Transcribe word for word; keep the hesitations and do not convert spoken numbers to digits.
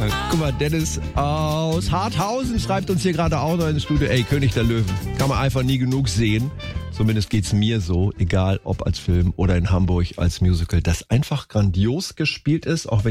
Guck mal, Dennis aus Harthausen schreibt uns hier gerade auch noch ins Studio. Ey, König der Löwen. Kann man einfach nie genug sehen. Zumindest geht's mir so. Egal, ob als Film oder in Hamburg als Musical. Das einfach grandios gespielt ist, auch wenn